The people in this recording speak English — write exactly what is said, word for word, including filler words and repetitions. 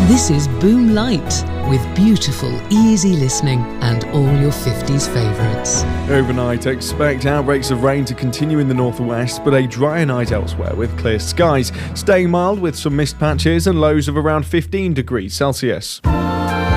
This is Boom Light, with beautiful, easy listening and all your fifties favourites. Overnight, expect outbreaks of rain to continue in the northwest, but a drier night elsewhere with clear skies. Staying mild with some mist patches and lows of around fifteen degrees Celsius.